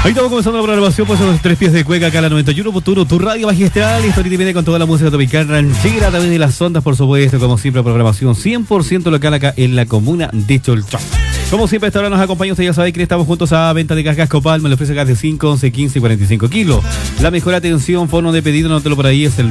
Ahí estamos comenzando la programación, pues son los 3 pies de cueca acá a la 91.1, tu radio magistral. Y esto viene con toda la música tropical ranchera a través de las ondas, por supuesto, como siempre, programación 100% local acá en la comuna de Cholchón. Como siempre, a esta hora nos acompaña, usted ya sabe que estamos juntos a venta de gas Gasco Palma, le ofrece gas de 5, 11, 15 y 45 kilos. La mejor atención, fono de pedido, anótelo por ahí, es el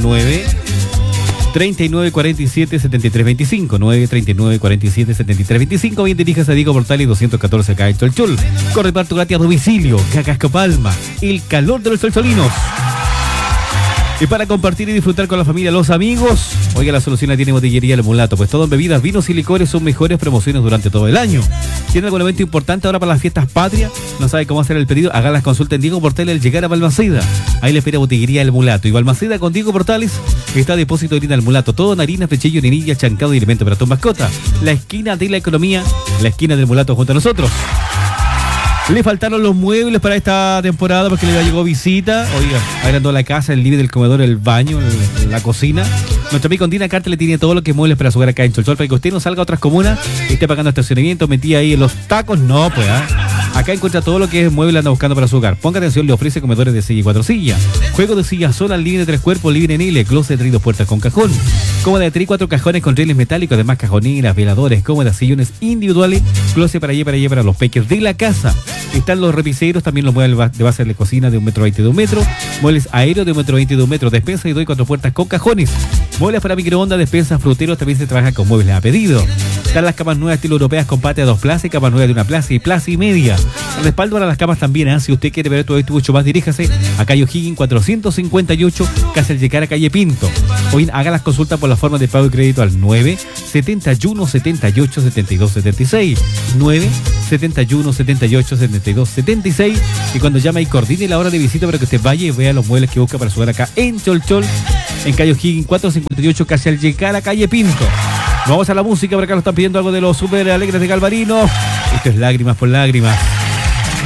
939477325, 939477325. Bien, diríjase a Diego Portales 214 acá en Cholchol. Con reparto gratis a domicilio. Casco Palma, el calor de los cholcholinos. Y para compartir y disfrutar con la familia, los amigos, oiga, la solución la tiene Botillería El Mulato, pues todo en bebidas, vinos y licores son mejores promociones durante todo el año. ¿Tiene algún evento importante ahora para las fiestas patrias? ¿No sabe cómo hacer el pedido? Haga las consultas en Diego Portales al llegar a Balmaceda. Ahí le espera Botillería El Mulato. Y Balmaceda con Diego Portales está depósito de harina El Mulato. Todo en harina, pechillo, ninilla, chancado y alimento para tu mascota. La esquina de la economía, la esquina del Mulato junto a nosotros. Le faltaron los muebles para esta temporada porque le llegó visita. Oiga, agrandó la casa, el living, el comedor, el baño, la cocina. Nuestra amiga Condina Carter le tiene todo lo que muebles para su hogar acá en Cholchol, para que usted no salga a otras comunas y esté pagando estacionamiento, metida ahí en los tacos. No, pues, acá encuentra todo lo que es mueble, anda buscando para su hogar. Ponga atención, le ofrece comedores de silla y 4 sillas, juego de sillas sola, living de 3 cuerpos, living en L, closet de 2 puertas con cajón, cómoda de 3 y 4 cajones con rieles metálicos, además cajoneras, veladores, cómodas, sillones individuales, closet para para los peques de la casa. Están los repiseros, también los muebles de base de la cocina de 1,20 m de 1 metro, muebles aéreos de 1,20 m de 1 metro, despensa y 2 y 4 puertas con cajones, muebles para microondas, despensas, fruteros, también se trabaja con muebles a pedido. Están las camas nuevas estilo europeas con patio de 2 plazas y camas nuevas de 1 plaza y plaza y media. Respaldo para las camas también, si usted quiere ver todo esto mucho más, diríjase a calle O'Higgins 458, casi al llegar a calle Pinto. O bien haga las consultas por la forma de pago y crédito al 971 78 72 76, 971 78 72 76, y cuando llame y coordine la hora de visita para que usted vaya y vea los muebles que busca para su hogar acá en Cholchol, en calle O'Higgins 458, casi al llegar a calle Pinto. Vamos a la música, por acá nos están pidiendo algo de los Super Alegres de Galvarino. Esto es Lágrimas por Lágrimas.